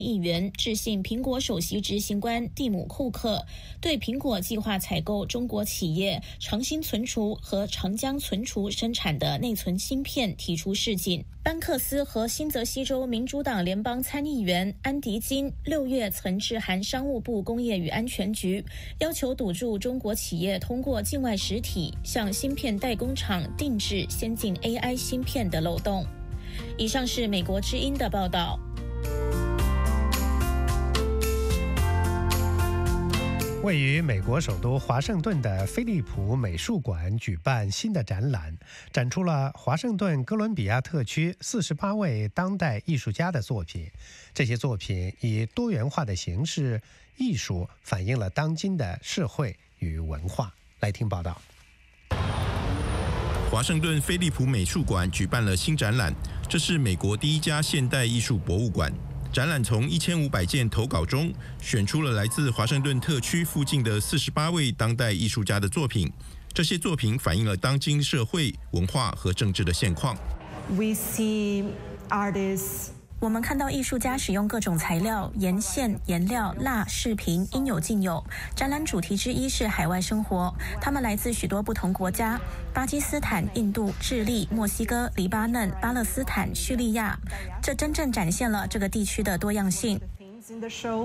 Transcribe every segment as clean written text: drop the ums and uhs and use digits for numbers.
议员致信苹果首席执行官蒂姆·库克，对苹果计划采购中国企业长兴存储和长江存储生产的内存芯片提出示警。班克斯和新泽西州民主党联邦参议员安迪金6月曾致函商务部工业与安全局，要求堵住中国企业通过境外实体向芯片代工厂定制先进 AI 芯片的漏洞。以上是美国之音的报道。 位于美国首都华盛顿的飞利浦美术馆举办新的展览，展出了华盛顿哥伦比亚特区48位当代艺术家的作品。这些作品以多元化的形式艺术反映了当今的社会与文化。来听报道。 华盛顿飞利浦美术馆举办了新展览，这是美国第一家现代艺术博物馆。展览从1500件投稿中选出了来自华盛顿特区附近的48位当代艺术家的作品。这些作品反映了当今社会、文化和政治的现况。 我们看到艺术家使用各种材料、沿线、颜料、蜡、饰品，应有尽有。展览主题之一是海外生活，他们来自许多不同国家：巴基斯坦、印度、智利、墨西哥、黎巴嫩、巴勒斯坦、叙利亚。这真正展现了这个地区的多样性。 In the show,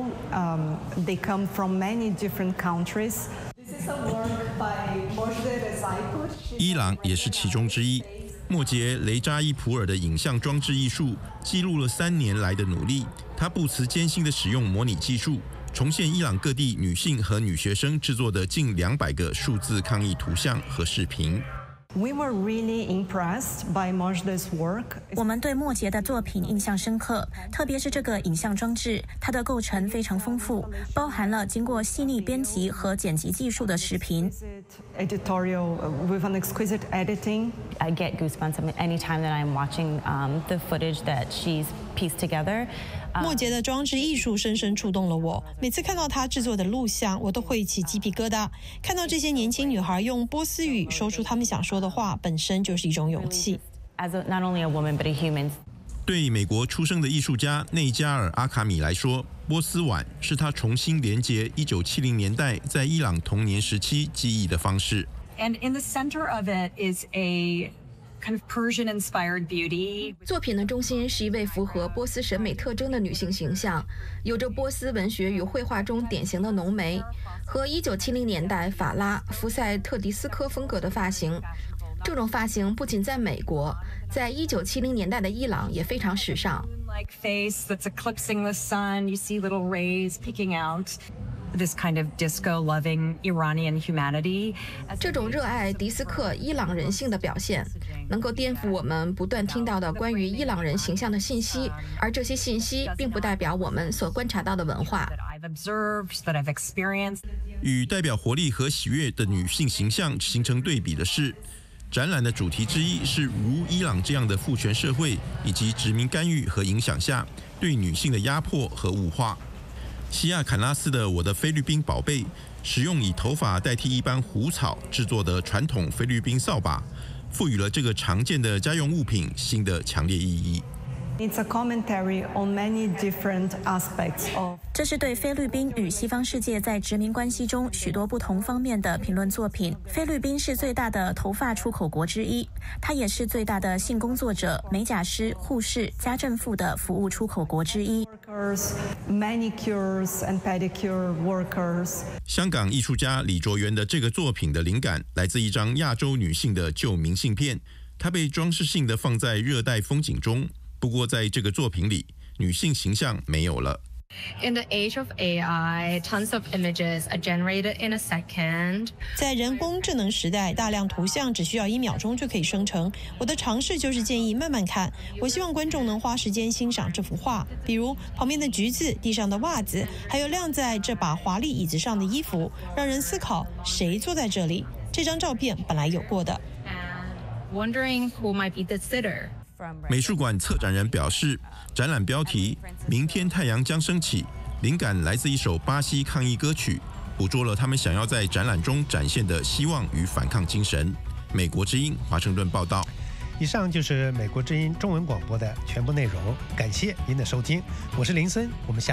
they come from many different countries. This is a work by Mojde Rezaipour. 伊朗也是其中之一。莫杰·雷扎伊普尔的影像装置艺术记录了3年来的努力。他不辞艰辛地使用模拟技术，重现伊朗各地女性和女学生制作的近200个数字抗议图像和视频。 We were really impressed by Mojde's work. 我们对莫杰的作品印象深刻，特别是这个影像装置，它的构成非常丰富，包含了经过细腻编辑和剪辑技术的视频。 Editorial with an exquisite editing. I get goosebumps anytime that I'm watching the footage that she's pieced together. 莫杰的装置艺术深深触动了我，每次看到他制作的录像，我都会起鸡皮疙瘩。看到这些年轻女孩用波斯语说出她们想说的话，本身就是一种勇气。 Not only a woman, but a human. 对美国出生的艺术家内加尔·阿卡米来说，波斯碗是他重新连结1970年代在伊朗童年时期记忆的方式。 And in the center of it is a kind of Persian-inspired beauty. 作品的中心是一位符合波斯审美特征的女性形象，有着波斯文学与绘画中典型的浓眉，和1970年代法拉福塞特迪斯科风格的发型。这种发型不仅在美国，在1970年代的伊朗也非常时尚。 Like face that's eclipsing the sun, you see little rays peeking out. This kind of disco-loving Iranian humanity. 这种热爱迪斯科伊朗人性的表现，能够颠覆我们不断听到的关于伊朗人形象的信息，而这些信息并不代表我们所观察到的文化。 与代表活力和喜悦的女性形象形成对比的是，展览的主题之一是如伊朗这样的父权社会以及殖民干预和影响下对女性的压迫和物化。西亚坎拉斯的《我的菲律宾宝贝》使用以头发代替一般胡草制作的传统菲律宾扫把，赋予了这个常见的家用物品新的强烈意义。 It's a commentary on many different aspects of. 这是对菲律宾与西方世界在殖民关系中许多不同方面的评论作品。菲律宾是最大的头发出口国之一，它也是最大的性工作者、美甲师、护士、家政妇的服务出口国之一。 Manicures and pedicure workers. 香港艺术家李卓元的这个作品的灵感来自一张亚洲女性的旧明信片，它被装饰性的放在热带风景中。不过在这个作品里，女性形象没有了。 In the age of AI, tons of images are generated in a second. 在人工智能时代，大量图像只需要1秒钟就可以生成。我的尝试就是建议慢慢看，我希望观众能花时间欣赏这幅画，比如旁边的橘子、地上的袜子，还有晾在这把华丽椅子上的衣服，让人思考谁坐在这里。这张照片本来有过的。 And wondering who might be the sitter. 美术馆策展人表示，展览标题“明天太阳将升起”灵感来自一首巴西抗议歌曲，捕捉了他们想要在展览中展现的希望与反抗精神。美国之音华盛顿报道。 以上就是美国之音中文广播的全部内容，感谢您的收听，我是林森，我们下